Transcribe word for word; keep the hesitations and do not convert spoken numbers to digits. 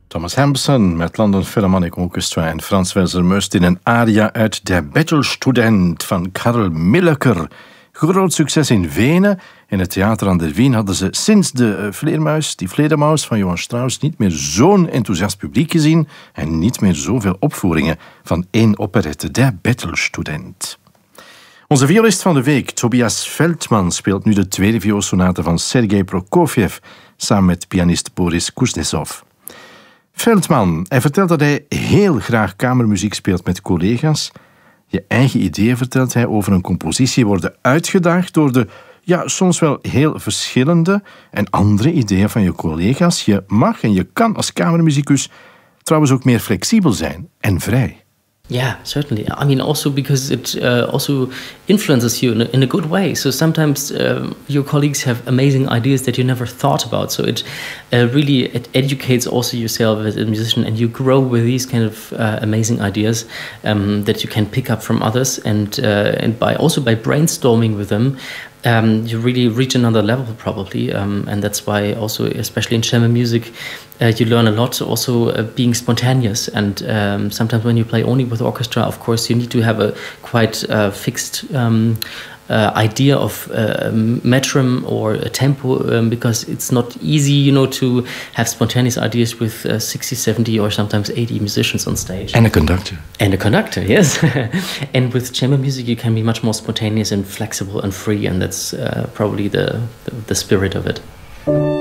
Thomas Hampson met London Philharmonic Orchestra en Frans Welser-Möst in een aria uit Der Bettelstudent van Karl Milleker. Groot succes in Wenen. In het Theater aan der Wien hadden ze sinds de Vleermuis, die Vleermuis van Johann Strauss, niet meer zo'n enthousiast publiek gezien en niet meer zoveel opvoeringen van één operette, Der Bettelstudent. Onze violist van de week, Tobias Feldman, speelt nu de tweede vioolsonate van Sergei Prokofjev samen met pianist Boris Kuznetsov. Feldman, hij vertelt dat hij heel graag kamermuziek speelt met collega's. Je eigen ideeën, vertelt hij, over een compositie worden uitgedaagd door de, ja, soms wel heel verschillende en andere ideeën van je collega's. Je mag en je kan als kamermuzikus trouwens ook meer flexibel zijn en vrij. Yeah, certainly. I mean, also because it uh, also influences you in a, in a good way. So sometimes um, your colleagues have amazing ideas that you never thought about. So it uh, really it educates also yourself as a musician, and you grow with these kind of uh, amazing ideas um, that you can pick up from others, and uh, and by also by brainstorming with them. Um, you really reach another level probably, um, and that's why also, especially in chamber music, uh, you learn a lot also uh, being spontaneous. And um, sometimes when you play only with orchestra, of course, you need to have a quite uh, fixed um, uh, idea of uh, metrum or a tempo, um, because it's not easy, you know, to have spontaneous ideas with uh, sixty, seventy or sometimes eighty musicians on stage. And a conductor. And a conductor, yes. And with chamber music, you can be much more spontaneous and flexible and free, and that's uh, probably the, the, the spirit of it.